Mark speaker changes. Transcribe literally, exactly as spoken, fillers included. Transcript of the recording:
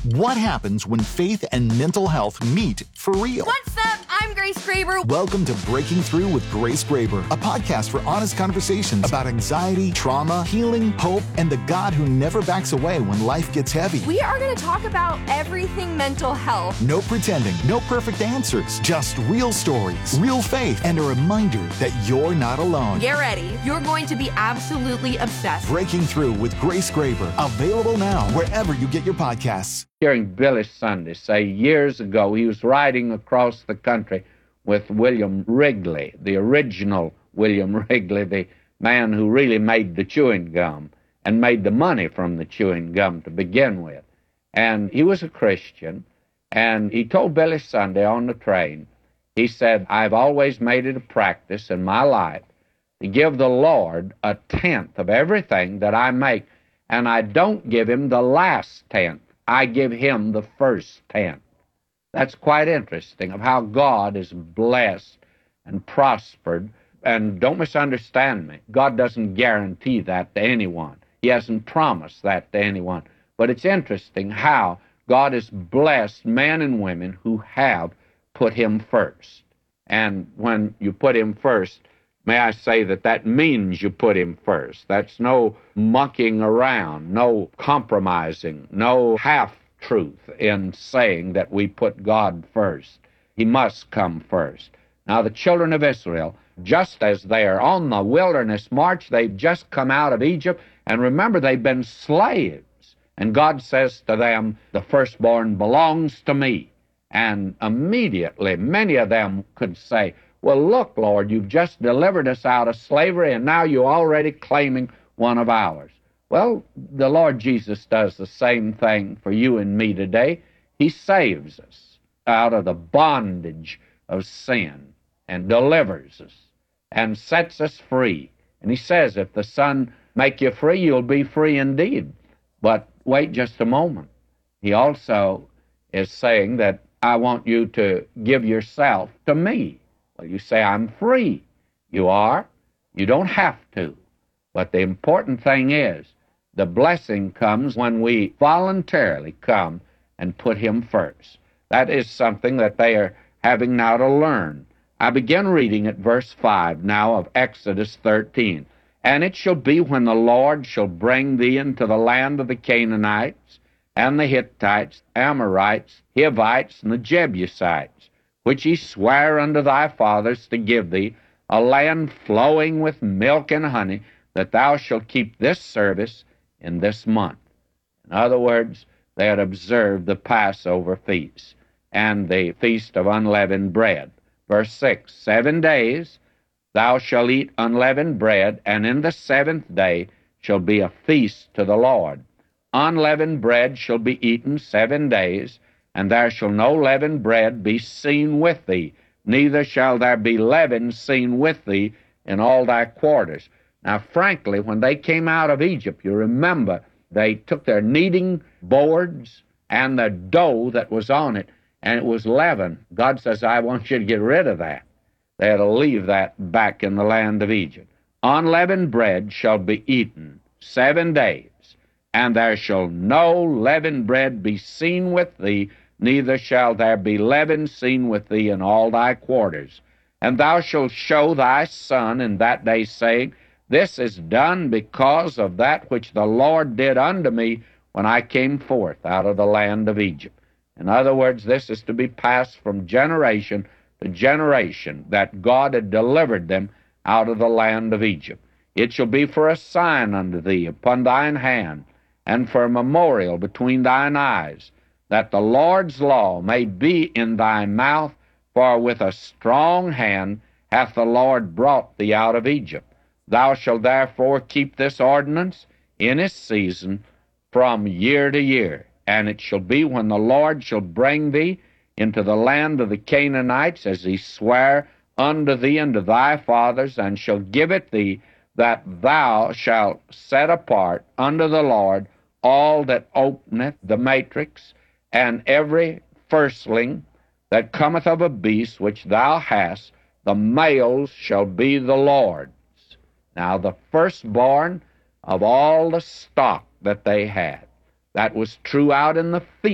Speaker 1: What happens when faith and mental health meet for real?
Speaker 2: What's up? I'm Grace Graber.
Speaker 1: Welcome to Breaking Through with Grace Graber, a podcast for honest conversations about anxiety, trauma, healing, hope, and the God who never backs away when life gets heavy.
Speaker 2: We are going to talk about everything mental health.
Speaker 1: No pretending, no perfect answers, just real stories, real faith, and a reminder that you're not alone.
Speaker 2: Get ready. You're going to be absolutely obsessed.
Speaker 1: Breaking Through with Grace Graber, available now wherever you get your podcasts.
Speaker 3: Hearing Billy Sunday say years ago he was riding across the country with William Wrigley, the original William Wrigley, the man who really made the chewing gum and made the money from the chewing gum to begin with. And he was a Christian, and he told Billy Sunday on the train, he said, I've always made it a practice in my life to give the Lord a tenth of everything that I make, and I don't give him the last tenth. I give him the first tenth. That's quite interesting of how God is blessed and prospered. And don't misunderstand me. God doesn't guarantee that to anyone. He hasn't promised that to anyone. But it's interesting how God has blessed men and women who have put him first. And when you put him first, may I say that that means you put him first. That's no mucking around, no compromising, no half-truth in saying that we put God first. He must come first. Now, the children of Israel, just as they are on the wilderness march, they've just come out of Egypt, and remember, they've been slaves. And God says to them, the firstborn belongs to me. And immediately, many of them could say, well, look, Lord, you've just delivered us out of slavery, and now you're already claiming one of ours. Well, the Lord Jesus does the same thing for you and me today. He saves us out of the bondage of sin and delivers us and sets us free. And he says, if the Son make you free, you'll be free indeed. But wait just a moment. He also is saying that I want you to give yourself to me. Well, you say, I'm free. You are. You don't have to. But the important thing is, the blessing comes when we voluntarily come and put him first. That is something that they are having now to learn. I begin reading at verse five now of Exodus thirteen. And it shall be when the Lord shall bring thee into the land of the Canaanites, and the Hittites, Amorites, Hivites, and the Jebusites, which he sware unto thy fathers to give thee, a land flowing with milk and honey, that thou shalt keep this service in this month. In other words, they had observed the Passover feast and the feast of unleavened bread. Verse six, seven days thou shalt eat unleavened bread, and in the seventh day shall be a feast to the Lord. Unleavened bread shall be eaten seven days, and there shall no leavened bread be seen with thee, neither shall there be leaven seen with thee in all thy quarters. Now, frankly, when they came out of Egypt, you remember, they took their kneading boards and the dough that was on it, and it was leaven. God says, I want you to get rid of that. They had to leave that back in the land of Egypt. Unleavened bread shall be eaten seven days, and there shall no leavened bread be seen with thee, neither shall there be leaven seen with thee in all thy quarters. And thou shalt show thy son in that day, saying, this is done because of that which the Lord did unto me when I came forth out of the land of Egypt. In other words, this is to be passed from generation to generation, that God had delivered them out of the land of Egypt. It shall be for a sign unto thee upon thine hand, and for a memorial between thine eyes, that the Lord's law may be in thy mouth, for with a strong hand hath the Lord brought thee out of Egypt. Thou shalt therefore keep this ordinance in its season from year to year. And it shall be when the Lord shall bring thee into the land of the Canaanites, as he sware unto thee and to thy fathers, and shall give it thee, that thou shalt set apart unto the Lord all that openeth the matrix, and every firstling that cometh of a beast which thou hast, the males shall be the Lord's. Now the firstborn of all the stock that they had. That was true out in the field.